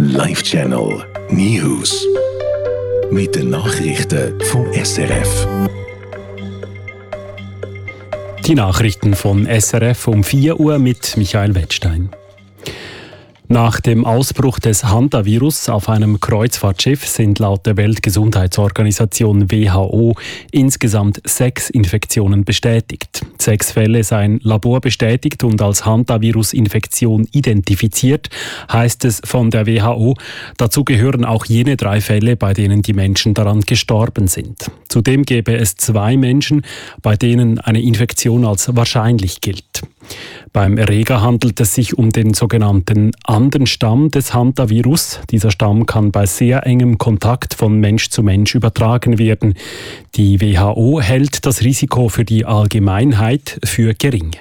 Live Channel News. Mit den Nachrichten vom SRF. Die Nachrichten von SRF um 4 Uhr mit Michael Wettstein. Nach dem Ausbruch des Hantavirus auf einem Kreuzfahrtschiff sind laut der Weltgesundheitsorganisation WHO insgesamt 6 Infektionen bestätigt. 6 Fälle seien laborbestätigt und als Hantavirus-Infektion identifiziert, heißt es von der WHO. Dazu gehören auch jene 3 Fälle, bei denen die Menschen daran gestorben sind. Zudem gäbe es 2 Menschen, bei denen eine Infektion als wahrscheinlich gilt. Beim Erreger handelt es sich um den sogenannten Andenstamm des Hantavirus. Dieser Stamm kann bei sehr engem Kontakt von Mensch zu Mensch übertragen werden. Die WHO hält das Risiko für die Allgemeinheit für gering.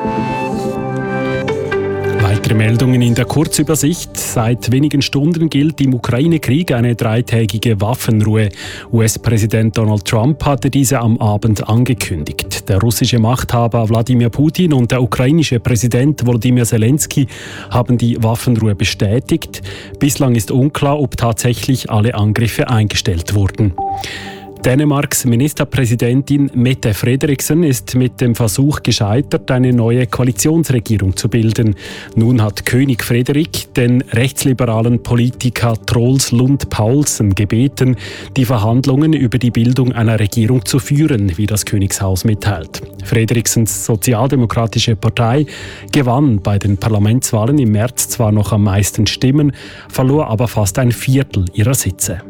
Weitere Meldungen in der Kurzübersicht. Seit wenigen Stunden gilt im Ukraine-Krieg eine 3-tägige Waffenruhe. US-Präsident Donald Trump hatte diese am Abend angekündigt. Der russische Machthaber Wladimir Putin und der ukrainische Präsident Volodymyr Zelensky haben die Waffenruhe bestätigt. Bislang ist unklar, ob tatsächlich alle Angriffe eingestellt wurden. Dänemarks Ministerpräsidentin Mette Frederiksen ist mit dem Versuch gescheitert, eine neue Koalitionsregierung zu bilden. Nun hat König Frederik den rechtsliberalen Politiker Troels Lund Poulsen gebeten, die Verhandlungen über die Bildung einer Regierung zu führen, wie das Königshaus mitteilt. Frederiksens sozialdemokratische Partei gewann bei den Parlamentswahlen im März zwar noch am meisten Stimmen, verlor aber fast ein Viertel ihrer Sitze.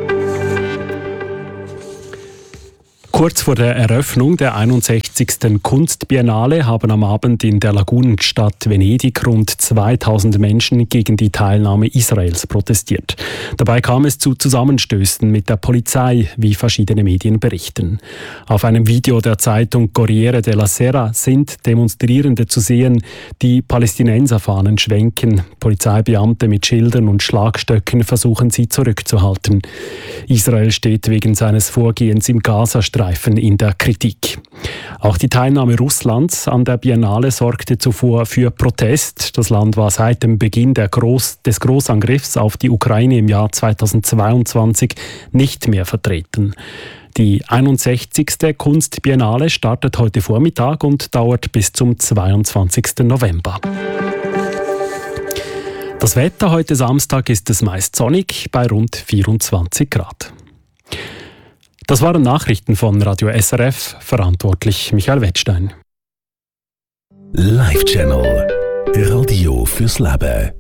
Kurz vor der Eröffnung der 61. Kunstbiennale haben am Abend in der Lagunenstadt Venedig rund 2000 Menschen gegen die Teilnahme Israels protestiert. Dabei kam es zu Zusammenstößen mit der Polizei, wie verschiedene Medien berichten. Auf einem Video der Zeitung Corriere della Sera sind Demonstrierende zu sehen, die Palästinenserfahnen schwenken. Polizeibeamte mit Schildern und Schlagstöcken versuchen sie zurückzuhalten. Israel steht wegen seines Vorgehens im Gazastreifen in der Kritik. Auch die Teilnahme Russlands an der Biennale sorgte zuvor für Protest. Das Land war seit dem Beginn des Großangriffs auf die Ukraine im Jahr 2022 nicht mehr vertreten. Die 61. Kunstbiennale startet heute Vormittag und dauert bis zum 22. November. Das Wetter heute Samstag ist es meist sonnig bei rund 24 Grad. Das waren Nachrichten von Radio SRF, verantwortlich Michael Wettstein. Live Channel Radio fürs Leben.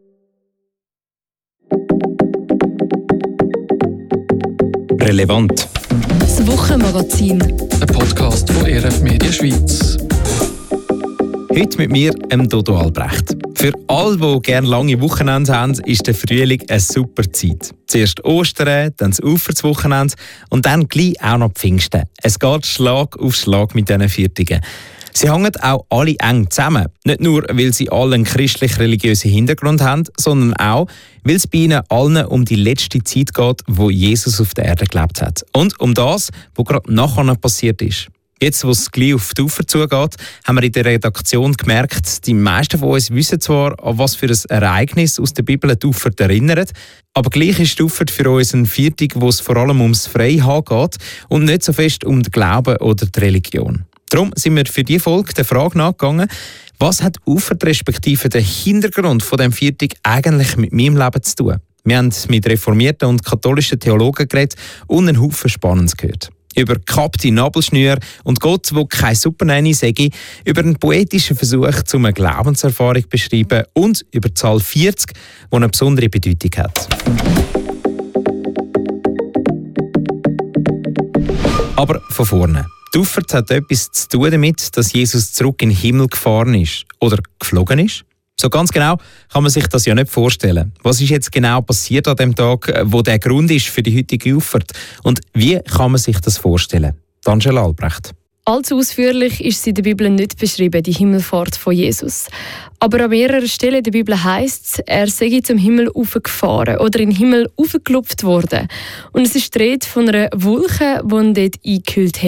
Relevant. Das Wochenmagazin. Ein Podcast von RF Media Schweiz. Heute mit mir, Dodo Albrecht. Für alle, die gerne lange Wochenende haben, ist der Frühling eine super Zeit. Zuerst Ostern, dann das Uferswochenende und dann gleich auch noch Pfingsten. Es geht Schlag auf Schlag mit diesen Viertigen. Sie hängen auch alle eng zusammen. Nicht nur, weil sie alle einen christlich-religiösen Hintergrund haben, sondern auch, weil es bei ihnen allen um die letzte Zeit geht, wo Jesus auf der Erde gelebt hat. Und um das, was gerade nachher passiert ist. Jetzt, wo es gleich auf die Ufer zugeht, haben wir in der Redaktion gemerkt, die meisten von uns wissen zwar, an was für ein Ereignis aus der Bibel die Ufer erinnert, aber gleich ist die Ufer für uns ein Viertag, wo es vor allem ums Freihaben geht und nicht so fest um den Glauben oder die Religion. Darum sind wir für diese Folge der Frage nachgegangen, was hat Ufer respektive der Hintergrund von dem Viertag eigentlich mit meinem Leben zu tun? Wir haben mit reformierten und katholischen Theologen geredet und einen Haufen Spannendes gehört. Über gekappte Nabelschnüre und Gott, der keine Supernanny sage, über einen poetischen Versuch, eine Glaubenserfahrung zu beschreiben und über die Zahl 40, die eine besondere Bedeutung hat. Aber von vorne. Die Auffahrt hat etwas zu tun damit, dass Jesus zurück in den Himmel gefahren ist oder geflogen ist. So ganz genau kann man sich das ja nicht vorstellen. Was ist jetzt genau passiert an dem Tag, wo der Grund ist für die heutige Auffahrt? Und wie kann man sich das vorstellen? Angela Albrecht. Allzu ausführlich ist sie in der Bibel nicht beschrieben, die Himmelfahrt von Jesus. Aber an mehreren Stellen in der Bibel heisst es, er sei zum Himmel aufgefahren oder in den Himmel aufgelupft worden. Und es ist die Rede von einer Wolke, die ihn dort eingehüllt hätte.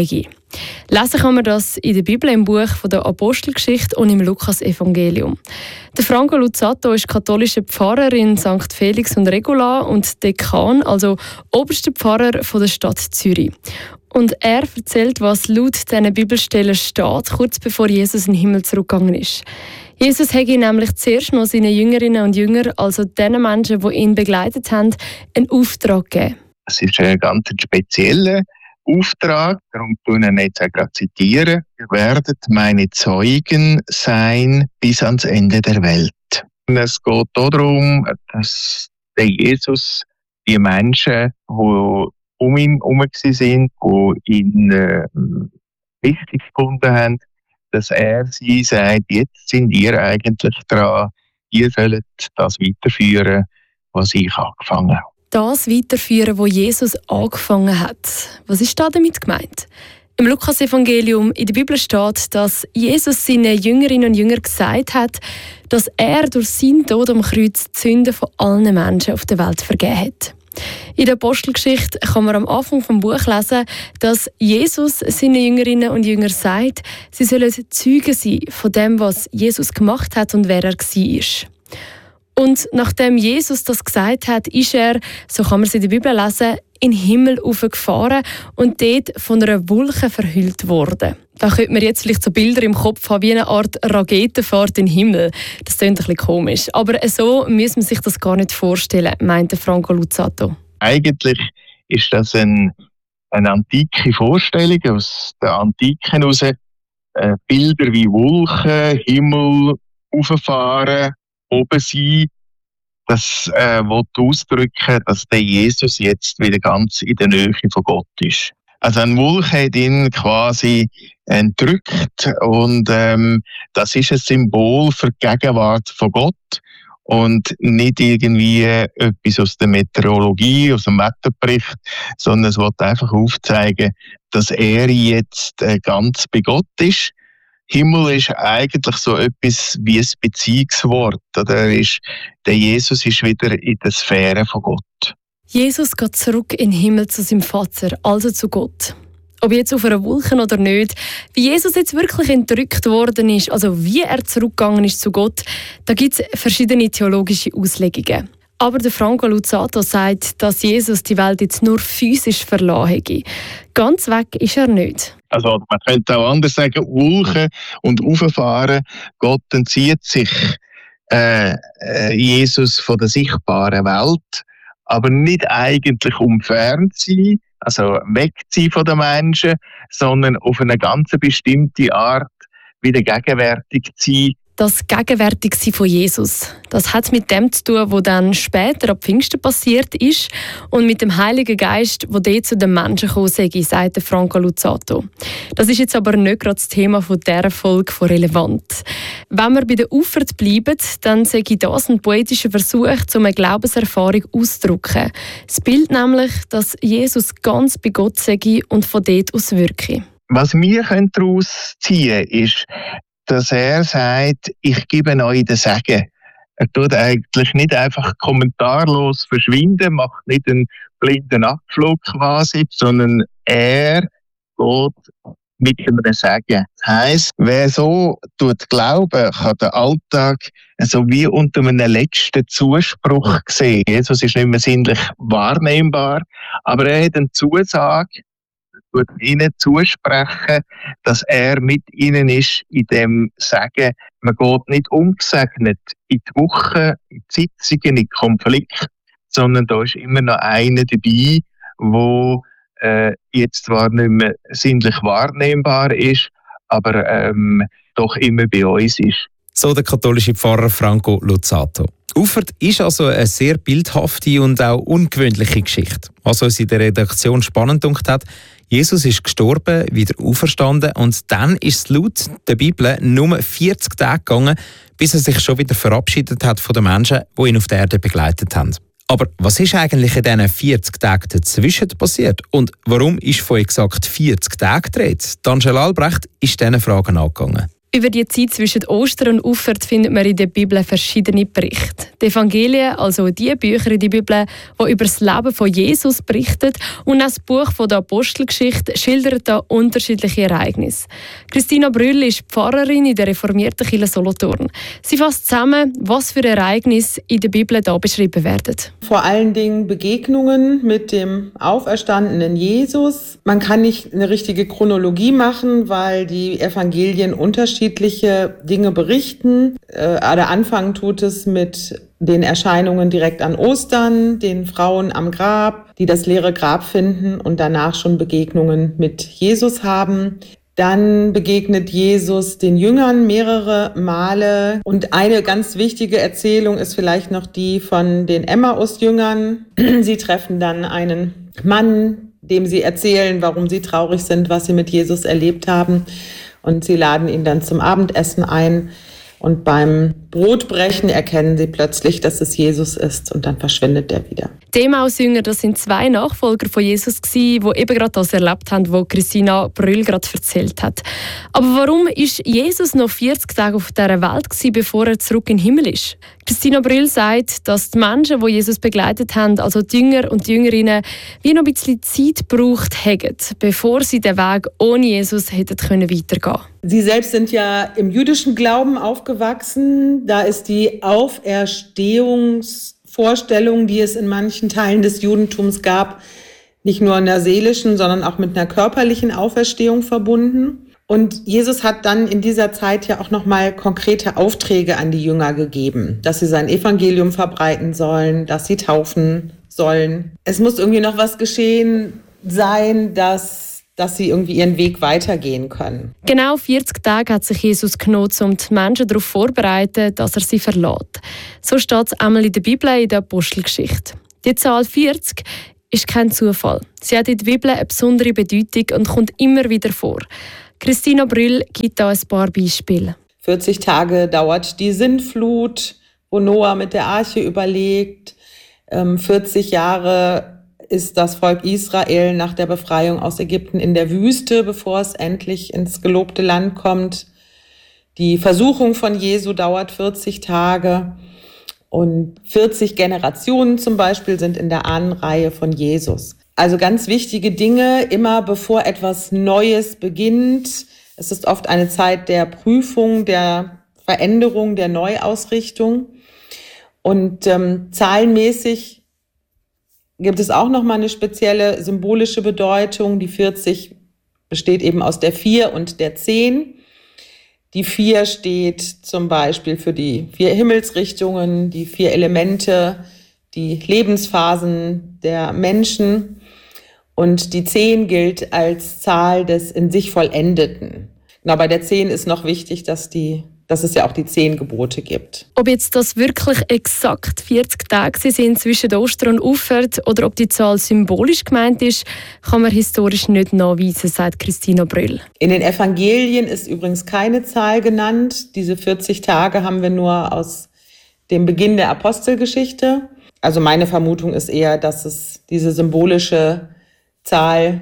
Lesen kann man das in der Bibel, im Buch von der Apostelgeschichte und im Lukas-Evangelium. Der Franco Luzzatto ist katholischer Pfarrer in St. Felix und Regula und Dekan, also oberster Pfarrer von der Stadt Zürich. Und er erzählt, was laut diesen Bibelstellen steht, kurz bevor Jesus in den Himmel zurückgegangen ist. Jesus hätte nämlich zuerst noch seinen Jüngerinnen und Jüngern, also den Menschen, die ihn begleitet haben, einen Auftrag gegeben. Es ist ein ganz spezieller Auftrag, darum tun wir jetzt auch gerade zitieren. Ihr werdet meine Zeugen sein bis ans Ende der Welt. Und es geht darum, dass der Jesus die Menschen, die um ihn herum waren, die ihn wichtig gefunden haben, dass er sie sagt, jetzt sind ihr eigentlich dran, ihr sollt das weiterführen, was ich angefangen habe. Das weiterführen, was Jesus angefangen hat. Was ist da damit gemeint? Im Lukas-Evangelium in der Bibel steht, dass Jesus seinen Jüngerinnen und Jüngern gesagt hat, dass er durch seinen Tod am Kreuz die Sünden von allen Menschen auf der Welt vergeben hat. In der Apostelgeschichte kann man am Anfang des Buches lesen, dass Jesus seinen Jüngerinnen und Jüngern sagt, sie sollen Zeugen sein von dem, was Jesus gemacht hat und wer er war. Und nachdem Jesus das gesagt hat, ist er, so kann man es in der Bibel lesen, in den Himmel aufgefahren und dort von einer Wolke verhüllt worden. Da könnte man jetzt vielleicht so Bilder im Kopf haben, wie eine Art Raketenfahrt in den Himmel. Das klingt ein bisschen komisch. Aber so muss man sich das gar nicht vorstellen, meinte Franco Luzzatto. Eigentlich ist das eine antike Vorstellung aus der Antike heraus. Bilder wie Wolken, Himmel, auffahren, oben sein, das will ausdrücken, dass der Jesus jetzt wieder ganz in der Nähe von Gott ist. Also eine Wolke hat ihn quasi entrückt und das ist ein Symbol für die Gegenwart von Gott und nicht irgendwie etwas aus der Meteorologie, aus dem Wetterbericht, sondern es will einfach aufzeigen, dass er jetzt ganz bei Gott ist. Himmel ist eigentlich so etwas wie ein Beziehungswort. Der Jesus ist wieder in der Sphäre von Gott. Jesus geht zurück in den Himmel zu seinem Vater, also zu Gott. Ob jetzt auf einer Wolke oder nicht, wie Jesus jetzt wirklich entrückt worden ist, also wie er zurückgegangen ist zu Gott, da gibt es verschiedene theologische Auslegungen. Aber der Franco Luzzatto sagt, dass Jesus die Welt jetzt nur physisch verlassen hätte. Ganz weg ist er nicht. Also man könnte auch anders sagen, Wolken und Auffahren, Gott entzieht sich Jesus von der sichtbaren Welt, aber nicht eigentlich um fern zu sein, also wegziehen von den Menschen, sondern auf eine ganz bestimmte Art wieder gegenwärtig zu sein. Das Gegenwärtigsein von Jesus, das hat mit dem zu tun, was dann später ab Pfingsten passiert ist und mit dem Heiligen Geist, der dort zu den Menschen gekommen sei, sagt Franco Luzzatto. Das ist jetzt aber nicht gerade das Thema von dieser Folge von relevant. Wenn wir bei der Auffahrt bleiben, dann sei das ein poetischer Versuch, um eine Glaubenserfahrung auszudrücken. Das Bild nämlich, dass Jesus ganz bei Gott sei und von dort aus wirke. Was wir daraus ziehen können, ist, dass er sagt, ich gebe euch den Segen. Er tut eigentlich nicht einfach kommentarlos verschwinden, macht nicht einen blinden Abflug quasi, sondern er geht mit einem Segen. Das heisst, wer so glauben, kann den Alltag so wie unter einem letzten Zuspruch sehen. Jesus ist nicht mehr sinnlich wahrnehmbar, aber er hat eine Zusage, wird ihnen zusprechen, dass er mit ihnen ist in dem Sagen. Man geht nicht ungesegnet in die Woche, in die Sitzungen, in die Konflikte, sondern da ist immer noch einer dabei, der jetzt zwar nicht mehr sinnlich wahrnehmbar ist, aber doch immer bei uns ist. So der katholische Pfarrer Franco Luzzatto. Auffahrt ist also eine sehr bildhafte und auch ungewöhnliche Geschichte. Was uns in der Redaktion spannend gedacht hat, Jesus ist gestorben, wieder auferstanden und dann ist es laut der Bibel nur 40 Tage gegangen, bis er sich schon wieder verabschiedet hat von den Menschen, die ihn auf der Erde begleitet haben. Aber was ist eigentlich in diesen 40 Tagen dazwischen passiert und warum ist von exakt 40 Tagen die Rede? Angela Albrecht ist diesen Fragen angegangen. Über die Zeit zwischen Ostern und Auffahrt findet man in der Bibel verschiedene Berichte. Die Evangelien, also die Bücher in der Bibel, die über das Leben von Jesus berichten, und auch das Buch von der Apostelgeschichte schildert da unterschiedliche Ereignisse. Christina Brüll ist Pfarrerin in der reformierten Kirche Solothurn. Sie fasst zusammen, was für Ereignisse in der Bibel da beschrieben werden. Vor allen Dingen Begegnungen mit dem auferstandenen Jesus. Man kann nicht eine richtige Chronologie machen, weil die Evangelien unterschiedliche Dinge berichten. Der Anfang tut es mit den Erscheinungen direkt an Ostern, den Frauen am Grab, die das leere Grab finden und danach schon Begegnungen mit Jesus haben. Dann begegnet Jesus den Jüngern mehrere Male. Und eine ganz wichtige Erzählung ist vielleicht noch die von den Emmaus-Jüngern. Sie treffen dann einen Mann, dem sie erzählen, warum sie traurig sind, was sie mit Jesus erlebt haben. Und sie laden ihn dann zum Abendessen ein. Und beim Brotbrechen erkennen sie plötzlich, dass es Jesus ist, und dann verschwindet er wieder. Die Emmaus-Jünger, das sind 2 Nachfolger von Jesus gsi, die eben gerade das erlebt haben, was Christina Brüll gerade erzählt hat. Aber warum ist Jesus noch 40 Tage auf dieser Welt gsi, bevor er zurück in den Himmel ist? Christina Brüll sagt, dass die Menschen, die Jesus begleitet haben, also die Jünger und die Jüngerinnen, wie noch ein bisschen Zeit gebraucht hätten, bevor sie den Weg ohne Jesus hätten weitergehen können. Sie selbst sind ja im jüdischen Glauben aufgewachsen. Da ist die Auferstehungsvorstellung, die es in manchen Teilen des Judentums gab, nicht nur in einer seelischen, sondern auch mit einer körperlichen Auferstehung verbunden. Und Jesus hat dann in dieser Zeit ja auch nochmal konkrete Aufträge an die Jünger gegeben, dass sie sein Evangelium verbreiten sollen, dass sie taufen sollen. Es muss irgendwie noch was geschehen sein, dass sie irgendwie ihren Weg weitergehen können. Genau 40 Tage hat sich Jesus genommen, um die Menschen darauf vorzubereiten, dass er sie verlässt. So steht es einmal in der Bibel, in der Apostelgeschichte. Die Zahl 40 ist kein Zufall. Sie hat in der Bibel eine besondere Bedeutung und kommt immer wieder vor. Christina Brüll gibt da ein paar Beispiele. 40 Tage dauert die Sintflut, wo Noah mit der Arche überlebt. 40 Jahre ist das Volk Israel nach der Befreiung aus Ägypten in der Wüste, bevor es endlich ins gelobte Land kommt. Die Versuchung von Jesu dauert 40 Tage. Und 40 Generationen zum Beispiel sind in der Ahnenreihe von Jesus. Also ganz wichtige Dinge, immer bevor etwas Neues beginnt. Es ist oft eine Zeit der Prüfung, der Veränderung, der Neuausrichtung. Und zahlenmäßig gibt es auch nochmal eine spezielle symbolische Bedeutung. Die 40 besteht eben aus der 4 und der 10. Die 4 steht zum Beispiel für die 4 Himmelsrichtungen, die 4 Elemente, die Lebensphasen der Menschen. Und die 10 gilt als Zahl des in sich Vollendeten. Genau, bei der 10 ist noch wichtig, dass es ja auch die 10 Gebote gibt. Ob jetzt das wirklich exakt 40 Tage sind zwischen Ostern und Auffahrt oder ob die Zahl symbolisch gemeint ist, kann man historisch nicht nachweisen, sagt Christina Brüll. In den Evangelien ist übrigens keine Zahl genannt. Diese 40 Tage haben wir nur aus dem Beginn der Apostelgeschichte. Also meine Vermutung ist eher, dass es diese symbolische Zahl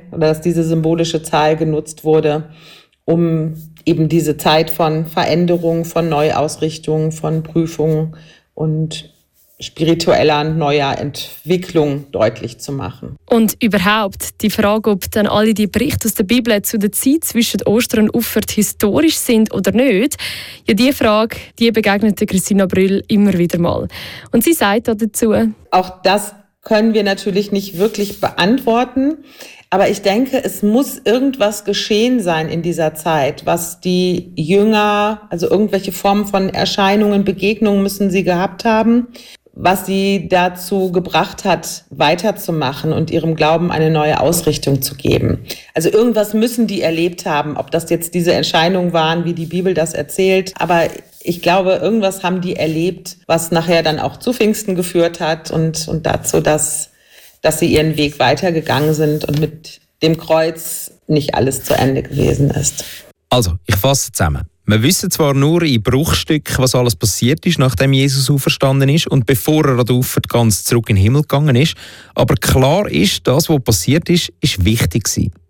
genutzt wurde, um eben diese Zeit von Veränderung, von Neuausrichtung, von Prüfung und spiritueller neuer Entwicklung deutlich zu machen. Und überhaupt die Frage, ob dann alle die Berichte aus der Bibel zu der Zeit zwischen Ostern und Auffahrt historisch sind oder nicht, ja, die Frage, die begegnete Christina Brüll immer wieder mal. Und sie sagt dazu: Auch das können wir natürlich nicht wirklich beantworten. Aber ich denke, es muss irgendwas geschehen sein in dieser Zeit, was die Jünger, also irgendwelche Formen von Erscheinungen, Begegnungen müssen sie gehabt haben, was sie dazu gebracht hat, weiterzumachen und ihrem Glauben eine neue Ausrichtung zu geben. Also irgendwas müssen die erlebt haben, ob das jetzt diese Erscheinungen waren, wie die Bibel das erzählt. Aber ich glaube, irgendwas haben die erlebt, was nachher dann auch zu Pfingsten geführt hat und dazu, dass sie ihren Weg weitergegangen sind und mit dem Kreuz nicht alles zu Ende gewesen ist. Also, ich fasse zusammen. Wir wissen zwar nur in Bruchstücken, was alles passiert ist, nachdem Jesus auferstanden ist und bevor er an der Auffahrt ganz zurück in den Himmel gegangen ist, aber klar ist, das, was passiert ist wichtig gewesen.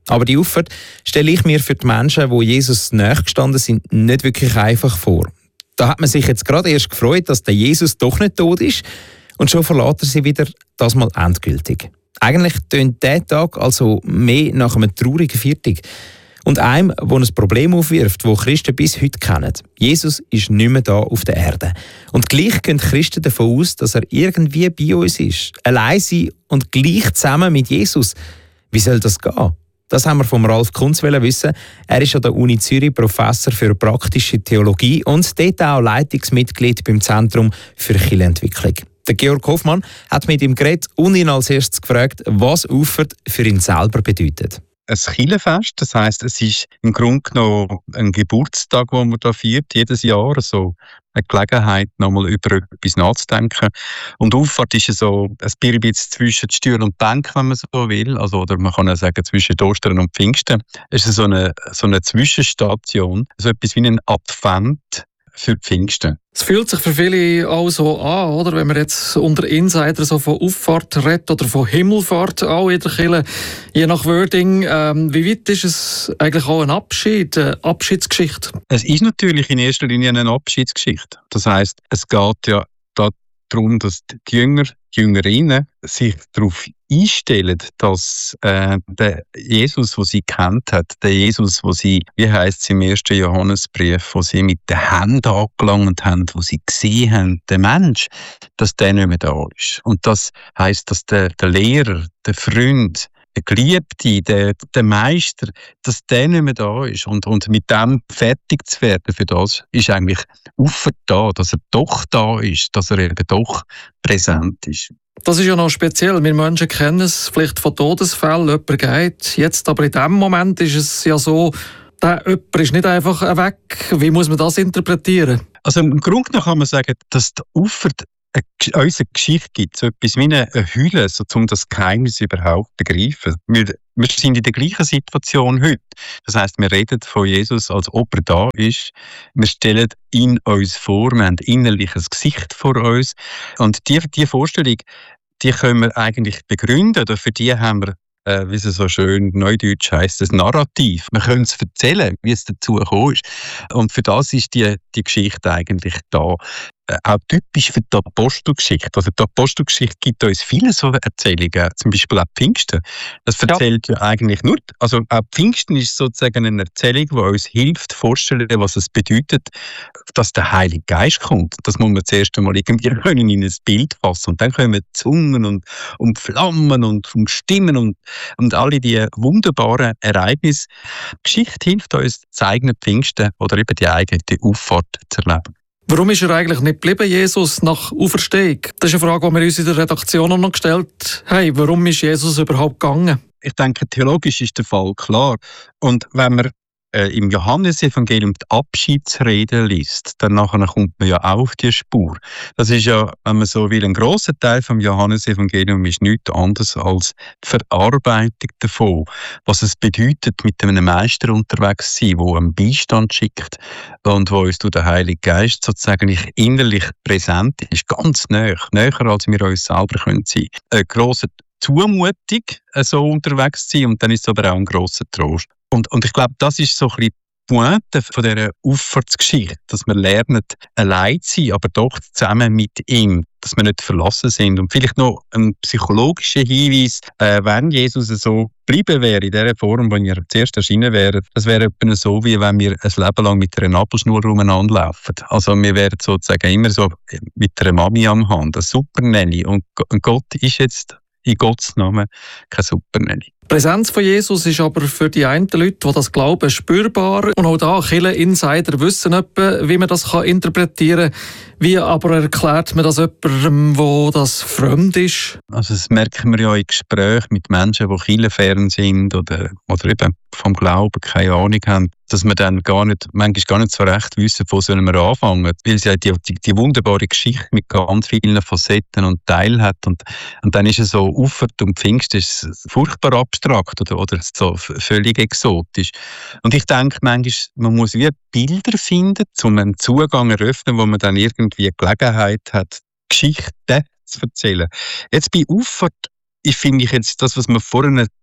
Aber die Auffahrt stelle ich mir für die Menschen, die Jesus nahe gestanden sind, nicht wirklich einfach vor. Da hat man sich jetzt gerade erst gefreut, dass der Jesus doch nicht tot ist und schon verlässt er sie wieder, das mal endgültig. Eigentlich tönt dieser Tag also mehr nach einem traurigen Viertag. Und einem, der ein Problem aufwirft, das Christen bis heute kennen. Jesus ist nicht mehr da auf der Erde. Und gleich gehen Christen davon aus, dass er irgendwie bei uns ist. Allein sein und gleich zusammen mit Jesus. Wie soll das gehen? Das haben wir vom Ralf Kunz wissen. Er ist an der Uni Zürich Professor für praktische Theologie und dort auch Leitungsmitglied beim Zentrum für Kirchenentwicklung. Der Georg Hoffmann hat mit ihm geredet und ihn als erstes gefragt, was Auffahrt für ihn selber bedeutet. Ein Kirchenfest, das heisst, es ist im Grunde genommen ein Geburtstag, den man da feiert, jedes Jahr, so eine Gelegenheit, nochmal über etwas nachzudenken. Und Auffahrt ist so ein bisschen zwischen Stühlen und Bank, wenn man so will, also, oder man kann auch sagen, zwischen Ostern und Pfingsten. Es ist so eine Zwischenstation, so etwas wie ein Advent für Pfingsten. Es fühlt sich für viele auch so an, oder? Wenn man jetzt unter Insider so von Auffahrt redet oder von Himmelfahrt, auch in der Kirche, je nach Wording. Wie weit ist es eigentlich auch ein Abschied, eine Abschiedsgeschichte? Es ist natürlich in erster Linie eine Abschiedsgeschichte. Das heisst, es geht ja darum, dass die Jünger, die Jüngerinnen sich darauf einstellen, dass der Jesus, den sie kennt hat, der Jesus, den sie, wie heisst es im 1. Johannesbrief, wo sie mit den Händen angelangt haben, wo sie gesehen haben, der Mensch, dass der nicht mehr da ist. Und das heisst, dass der Lehrer, der Freund, der Geliebte, der Meister, dass der nicht mehr da ist. Und mit dem fertig zu werden, für das ist eigentlich Auffahrt da, dass er doch da ist, dass er eben doch präsent ist. Das ist ja noch speziell. Wir Menschen kennen es vielleicht von Todesfällen, jemand geht. Jetzt aber in diesem Moment ist es ja so, der jemand ist nicht einfach weg. Wie muss man das interpretieren? Also im Grunde kann man sagen, dass die Auffahrt uns eine Geschichte gibt, so etwas wie eine Hülle, so, um das Geheimnis überhaupt zu begreifen. Wir sind in der gleichen Situation heute. Das heisst, wir reden von Jesus, als ob er da ist. Wir stellen ihn uns vor, wir haben innerlich ein Gesicht vor uns. Und die Vorstellung, die können wir eigentlich begründen, oder für die haben wir, wie es so schön neudeutsch heisst, das Narrativ. Wir können es erzählen, wie es dazu gekommen ist. Und für das ist die Geschichte eigentlich da. Auch typisch für die Apostelgeschichte. Also die Apostelgeschichte gibt uns viele so Erzählungen, zum Beispiel auch Pfingsten. Das erzählt ja eigentlich nur, also auch Pfingsten ist sozusagen eine Erzählung, die uns hilft, vorzustellen, was es bedeutet, dass der Heilige Geist kommt. Das muss man zuerst einmal irgendwie in ein Bild fassen. Und dann kommen Zungen und Flammen und Stimmen und alle die wunderbaren Ereignisse. Die Geschichte hilft uns, das eigene Pfingsten oder eben die eigene Auffahrt zu erleben. Warum ist er eigentlich nicht geblieben, Jesus, nach Auferstehung? Das ist eine Frage, die wir uns in der Redaktion noch gestellt haben. Warum ist Jesus überhaupt gegangen? Ich denke, theologisch ist der Fall klar. Und wenn man im Johannesevangelium die Abschiedsrede liest, dann nachher kommt man ja auch auf die Spur. Das ist ja, wenn man so will, ein grosser Teil vom Johannesevangelium ist nichts anderes als die Verarbeitung davon, was es bedeutet, mit einem Meister unterwegs zu sein, der einen Beistand schickt und wo uns durch den Heiligen Geist sozusagen innerlich präsent ist, ganz näher als wir uns selber sein können. Eine grosse Zumutung, so unterwegs zu sein, und dann ist es aber auch ein grosser Trost. Und ich glaube, das ist so ein bisschen die Pointe von dieser Auffahrtsgeschichte, dass wir lernen, allein zu sein, aber doch zusammen mit ihm, dass wir nicht verlassen sind. Und vielleicht noch ein psychologischer Hinweis, wenn Jesus so bleiben wäre, in der Form, in der er zuerst erschienen wäre, das wäre etwa so, wie wenn wir ein Leben lang mit einer Nabelschnur umeinander laufen. Also wir wären sozusagen immer so mit einer Mami am Hand, eine Supernanny. Und Gott ist jetzt in Gottes Namen keine Supernanny. Die Präsenz von Jesus ist aber für die einen Leute, die das glauben, spürbar. Und auch da, Kirchen-Insider wissen etwa, wie man das interpretieren kann. Wie aber erklärt man das jemandem, wo das fremd ist? Also das merken wir ja in Gesprächen mit Menschen, die kirchenfern sind oder eben vom Glauben keine Ahnung haben, dass wir dann manchmal gar nicht so recht wissen, wo sollen wir anfangen. Weil sie die wunderbare Geschichte mit ganz vielen Facetten und Teilen hat. Und dann ist es so, Auffahrt und Pfingsten ist furchtbar abstrakt oder so völlig exotisch. Und ich denke manchmal, man muss wie Bilder finden, um einen Zugang zu eröffnen, wo man dann irgendwie Gelegenheit hat, Geschichten zu erzählen. Jetzt bei Auffahrt finde ich jetzt das, was wir vorhin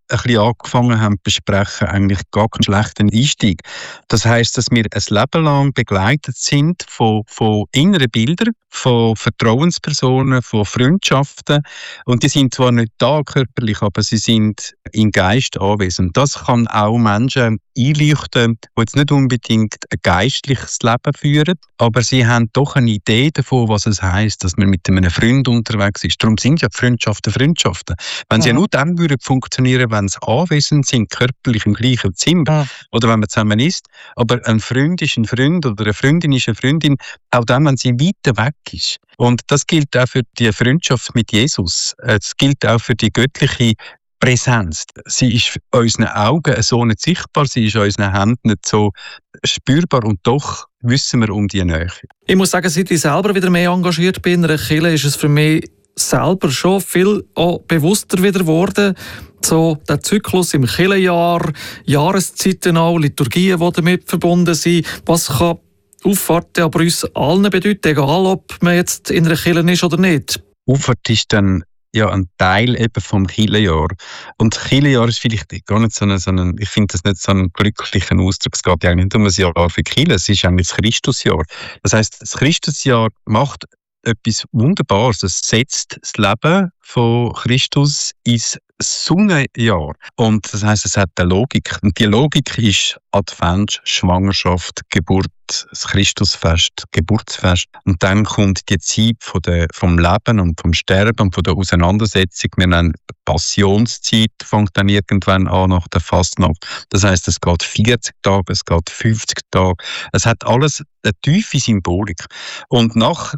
ein bisschen angefangen haben zu besprechen, eigentlich gar keinen schlechten Einstieg. Das heisst, dass wir ein Leben lang begleitet sind von inneren Bildern, von Vertrauenspersonen, von Freundschaften. Und die sind zwar nicht da körperlich, aber sie sind im Geist anwesend. Das kann auch Menschen einleuchten, die jetzt nicht unbedingt ein geistliches Leben führen, aber sie haben doch eine Idee davon, was es heisst, dass man mit einem Freund unterwegs ist. Darum sind ja Freundschaften. Wenn sie nur dann würden funktionieren, wenn sie anwesend sind, körperlich im gleichen Zimmer oder wenn man zusammen ist. Aber ein Freund ist ein Freund oder eine Freundin ist eine Freundin, auch dann, wenn sie weiter weg ist. Und das gilt auch für die Freundschaft mit Jesus. Es gilt auch für die göttliche Präsenz. Sie ist unseren Augen so nicht sichtbar, sie ist unseren Händen nicht so spürbar und doch wissen wir um die Nähe. Ich muss sagen, seit ich selber wieder mehr engagiert bin in einer Kirche, ist es für mich selber schon viel auch bewusster wieder geworden. So der Zyklus im Kirchenjahr, Jahreszeiten auch, Liturgien, die damit verbunden sind. Was kann Auffahrt aber uns allen bedeuten, egal ob man jetzt in einer Kirche ist oder nicht? Auffahrt ist dann ja ein Teil eben vom Kirchenjahr. Und das Kirchenjahr ist vielleicht gar nicht so ein ich finde das nicht so einen glücklichen Ausdruck. Es geht ja nicht um ein Jahr für die Kirche, es ist eigentlich das Christusjahr. Das heisst, das Christusjahr macht etwas Wunderbares. Es setzt das Leben von Christus ins Sonnenjahr. Und das heisst, es hat eine Logik. Und die Logik ist Advent, Schwangerschaft, Geburt, das Christusfest, Geburtsfest. Und dann kommt die Zeit vom Leben und vom Sterben und von der Auseinandersetzung. Wir nennen Passionszeit, fängt dann irgendwann an nach der Fastnacht. Das heisst, es geht 40 Tage, es geht 50 Tage. Es hat alles eine tiefe Symbolik. Und nach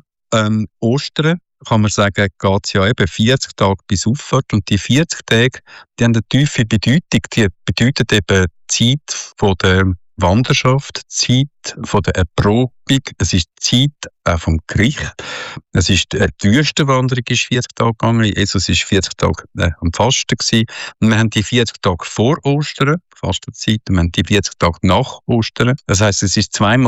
Ostern, kann man sagen, geht es ja eben 40 Tage bis Auffahrt. Und die 40 Tage, die haben eine tiefe Bedeutung. Die bedeuten eben die Zeit von der Wanderschaft, die Zeit von der Erprobung. Es ist die Zeit vom Gericht. Es ist die Wüstenwanderung ist 40 Tage gegangen. Jesus war 40 Tage am Fasten gewesen. Und wir haben die 40 Tage vor Ostern, Fastenzeit, und wir haben die 40 Tage nach Ostern. Das heisst, es ist zweimal